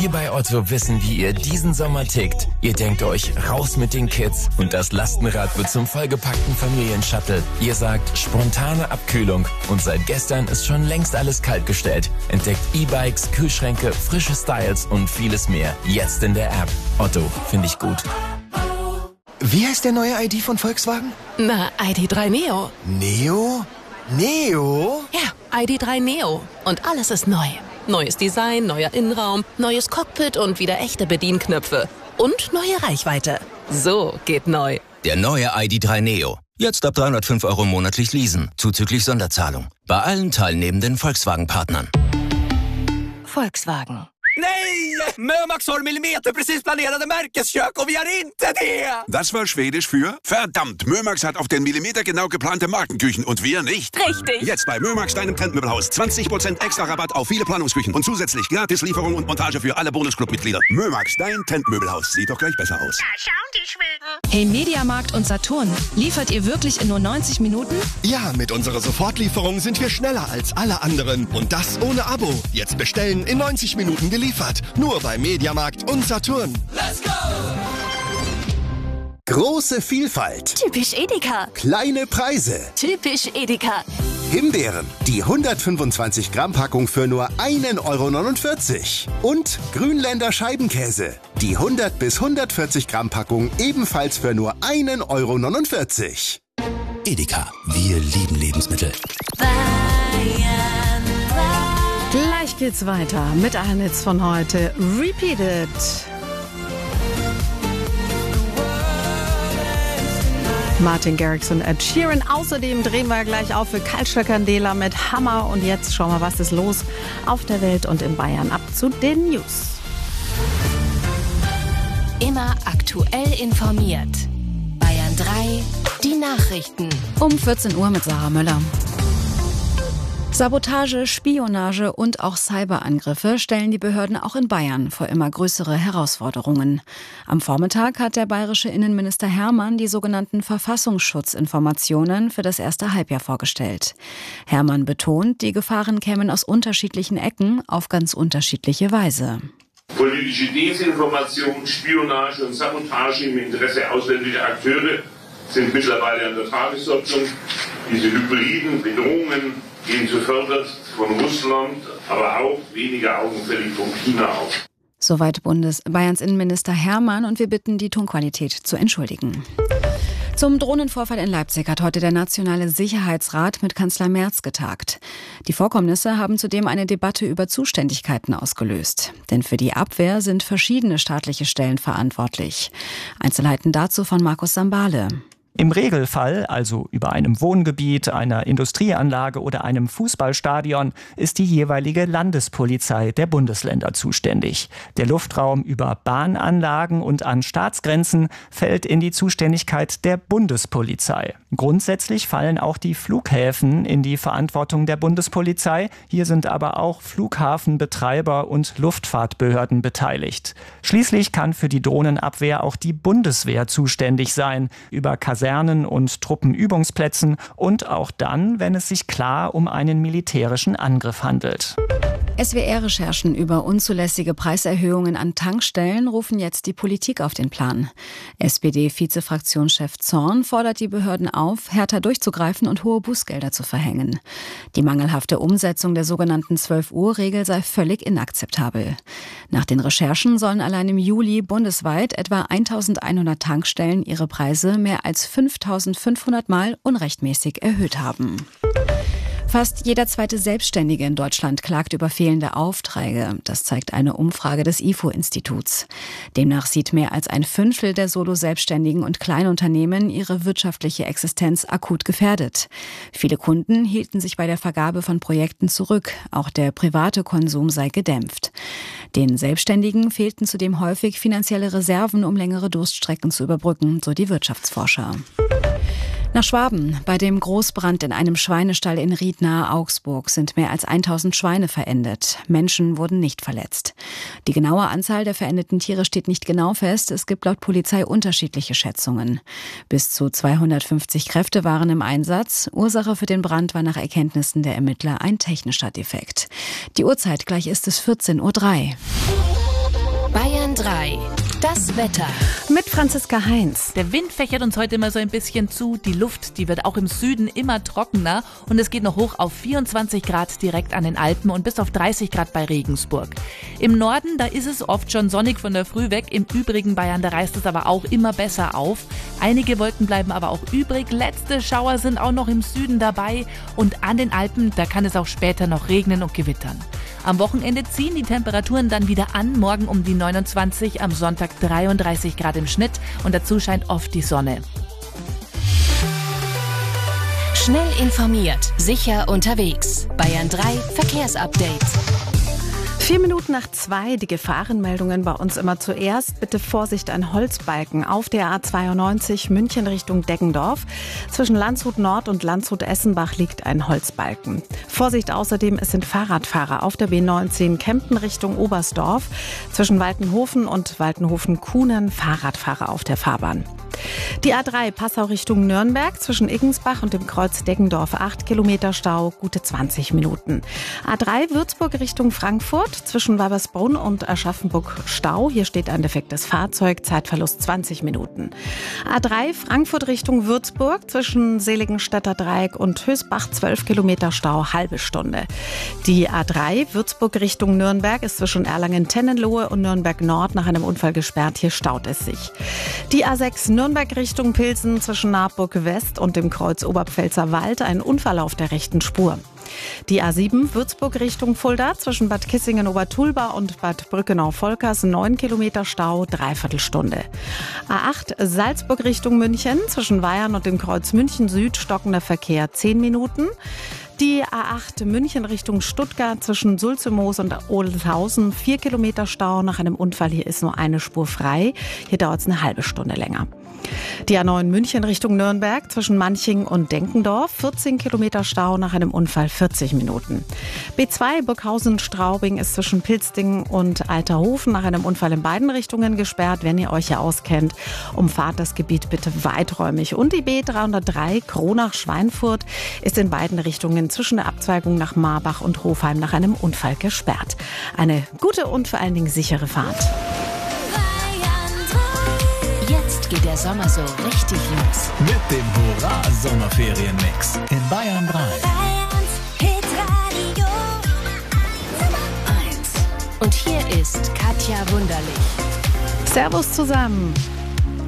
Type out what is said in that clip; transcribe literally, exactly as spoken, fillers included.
Wir bei Otto wissen, wie ihr diesen Sommer tickt. Ihr denkt euch, raus mit den Kids und das Lastenrad wird zum vollgepackten Familienshuttle. Ihr sagt, spontane Abkühlung und seit gestern ist schon längst alles kaltgestellt. Entdeckt E-Bikes, Kühlschränke, frische Styles und vieles mehr. Jetzt in der App. Otto, finde ich gut. Wie heißt der neue I D von Volkswagen? Na, I D drei Neo. Neo? Neo? Ja, I D drei Neo. Und alles ist neu. Neues Design, neuer Innenraum, neues Cockpit und wieder echte Bedienknöpfe. Und neue Reichweite. So geht neu. Der neue I D drei Neo. Jetzt ab dreihundertfünf Euro monatlich leasen, zuzüglich Sonderzahlung. Bei allen teilnehmenden Volkswagen-Partnern. Volkswagen. Nej! Mömax har millimeterprecis planerade märkeskök och vi har inte det! Das war Schwedisch für verdammt, Mömax hat auf den Millimeter genau geplante Markenküchen und wir nicht. Richtig. Jetzt bei Mömax, deinem Trendmöbelhaus. zwanzig Prozent extra Rabatt auf viele Planungsküchen und zusätzlich gratis Lieferung und Montage für alle Bonusclub-Mitglieder. Mömax, dein Trendmöbelhaus. Sieht doch gleich besser aus. Da schauen die Schweden. Hey, Mediamarkt und Saturn, liefert ihr wirklich in nur neunzig Minuten? Ja, mit unserer Sofortlieferung sind wir schneller als alle anderen. Und das ohne Abo. Jetzt bestellen, in neunzig Minuten geliefert. Nur bei Mediamarkt und Saturn. Let's go! Große Vielfalt. Typisch Edeka. Kleine Preise. Typisch Edeka. Himbeeren. Die hundertfünfundzwanzig Gramm Packung für nur einen Euro neunundvierzig. Und Grünländer Scheibenkäse. Die hundert bis hundertvierzig Gramm Packung ebenfalls für nur einen Euro neunundvierzig. Edeka. Wir lieben Lebensmittel. Gleich geht's weiter mit allen Hits von heute. Repeated. Martin Garrix und Ed Sheeran. Außerdem drehen wir gleich auf für Culture Candela mit Hammer. Und jetzt schauen wir, was ist los auf der Welt und in Bayern. Ab zu den News. Immer aktuell informiert. Bayern drei, die Nachrichten. Um vierzehn Uhr mit Sarah Möller. Sabotage, Spionage und auch Cyberangriffe stellen die Behörden auch in Bayern vor immer größere Herausforderungen. Am Vormittag hat der bayerische Innenminister Hermann die sogenannten Verfassungsschutzinformationen für das erste Halbjahr vorgestellt. Hermann betont, die Gefahren kämen aus unterschiedlichen Ecken auf ganz unterschiedliche Weise. Politische Desinformation, Spionage und Sabotage im Interesse ausländischer Akteure sind mittlerweile an der Tagesordnung. Diese hybriden Bedrohungen gehen zuvörderst von Russland, aber auch weniger augenfällig von China aus. Soweit Bundes Bayerns Innenminister Hermann und wir bitten, die Tonqualität zu entschuldigen. Zum Drohnenvorfall in Leipzig hat heute der Nationale Sicherheitsrat mit Kanzler Merz getagt. Die Vorkommnisse haben zudem eine Debatte über Zuständigkeiten ausgelöst. Denn für die Abwehr sind verschiedene staatliche Stellen verantwortlich. Einzelheiten dazu von Markus Sambale. Im Regelfall, also über einem Wohngebiet, einer Industrieanlage oder einem Fußballstadion, ist die jeweilige Landespolizei der Bundesländer zuständig. Der Luftraum über Bahnanlagen und an Staatsgrenzen fällt in die Zuständigkeit der Bundespolizei. Grundsätzlich fallen auch die Flughäfen in die Verantwortung der Bundespolizei. Hier sind aber auch Flughafenbetreiber und Luftfahrtbehörden beteiligt. Schließlich kann für die Drohnenabwehr auch die Bundeswehr zuständig sein, über Kasernen und Truppenübungsplätzen und auch dann, wenn es sich klar um einen militärischen Angriff handelt. S W R-Recherchen über unzulässige Preiserhöhungen an Tankstellen rufen jetzt die Politik auf den Plan. S P D-Vizefraktionschef Zorn fordert die Behörden auf, härter durchzugreifen und hohe Bußgelder zu verhängen. Die mangelhafte Umsetzung der sogenannten zwölf-Uhr-Regel sei völlig inakzeptabel. Nach den Recherchen sollen allein im Juli bundesweit etwa eintausendeinhundert Tankstellen ihre Preise mehr als fünftausendfünfhundert Mal unrechtmäßig erhöht haben. Fast jeder zweite Selbstständige in Deutschland klagt über fehlende Aufträge. Das zeigt eine Umfrage des I F O-Instituts. Demnach sieht mehr als ein Fünftel der Solo-Selbstständigen und Kleinunternehmen ihre wirtschaftliche Existenz akut gefährdet. Viele Kunden hielten sich bei der Vergabe von Projekten zurück. Auch der private Konsum sei gedämpft. Den Selbstständigen fehlten zudem häufig finanzielle Reserven, um längere Durststrecken zu überbrücken, so die Wirtschaftsforscher. Nach Schwaben. Bei dem Großbrand in einem Schweinestall in Ried nahe Augsburg sind mehr als tausend Schweine verendet. Menschen wurden nicht verletzt. Die genaue Anzahl der verendeten Tiere steht nicht genau fest. Es gibt laut Polizei unterschiedliche Schätzungen. Bis zu zweihundertfünfzig Kräfte waren im Einsatz. Ursache für den Brand war nach Erkenntnissen der Ermittler ein technischer Defekt. Die Uhrzeit gleich ist es vierzehn Uhr drei. Bayern drei. Das Wetter. Mit Franziska Heinz. Der Wind fächert uns heute immer so ein bisschen zu. Die Luft, die wird auch im Süden immer trockener. Und es geht noch hoch auf vierundzwanzig Grad direkt an den Alpen und bis auf dreißig Grad bei Regensburg. Im Norden, da ist es oft schon sonnig von der Früh weg. Im übrigen Bayern, da reißt es aber auch immer besser auf. Einige Wolken bleiben aber auch übrig. Letzte Schauer sind auch noch im Süden dabei. Und an den Alpen, da kann es auch später noch regnen und gewittern. Am Wochenende ziehen die Temperaturen dann wieder an. Morgen um die neunundzwanzig, am Sonntag dreiunddreißig Grad im Schnitt und dazu scheint oft die Sonne. Schnell informiert, sicher unterwegs. Bayern drei Verkehrsupdate. Vier Minuten nach zwei, die Gefahrenmeldungen bei uns immer zuerst. Bitte Vorsicht, ein Holzbalken auf der A zweiundneunzig München Richtung Deggendorf. Zwischen Landshut Nord und Landshut Essenbach liegt ein Holzbalken. Vorsicht außerdem, es sind Fahrradfahrer auf der B neunzehn Kempten Richtung Oberstdorf. Zwischen Waltenhofen und Waltenhofen-Kuhnen Fahrradfahrer auf der Fahrbahn. Die A drei Passau Richtung Nürnberg, zwischen Iggensbach und dem Kreuz Deggendorf acht Kilometer Stau, gute zwanzig Minuten. A drei Würzburg Richtung Frankfurt, zwischen Weibersbrunn und Aschaffenburg Stau. Hier steht ein defektes Fahrzeug, Zeitverlust zwanzig Minuten. A drei Frankfurt Richtung Würzburg, zwischen Seligenstädter Dreieck und Hösbach zwölf Kilometer Stau, halbe Stunde. Die A drei Würzburg Richtung Nürnberg ist zwischen Erlangen-Tennenlohe und Nürnberg Nord nach einem Unfall gesperrt. Hier staut es sich. Die A sechs Nürnberg Richtung Pilsen, zwischen Naarburg West und dem Kreuz Oberpfälzer Wald ein Unfall auf der rechten Spur. Die A sieben Würzburg Richtung Fulda, zwischen Bad Kissingen-Obertulba und Bad Brückenau-Volkers neun Kilometer Stau, dreiviertel Stunde. A acht Salzburg Richtung München, zwischen Weyern und dem Kreuz München Süd stockender Verkehr zehn Minuten. Die A acht München Richtung Stuttgart, zwischen Sulzemoos und Odelshausen vier Kilometer Stau nach einem Unfall. Hier ist nur eine Spur frei. Hier dauert es eine halbe Stunde länger. Die A neun München Richtung Nürnberg, zwischen Manching und Denkendorf vierzehn Kilometer Stau nach einem Unfall, vierzig Minuten. B zwei Burghausen-Straubing ist zwischen Pilzdingen und Alterhofen nach einem Unfall in beiden Richtungen gesperrt. Wenn ihr euch hier auskennt, umfahrt das Gebiet bitte weiträumig. Und die B dreihundertdrei Kronach-Schweinfurt ist in beiden Richtungen zwischen der Abzweigung nach Marbach und Hofheim nach einem Unfall gesperrt. Eine gute und vor allen Dingen sichere Fahrt. Jetzt geht der Sommer so richtig los. Mit dem Hurra-Sommerferien-Mix in Bayern drei. Und hier ist Katja Wunderlich. Servus zusammen.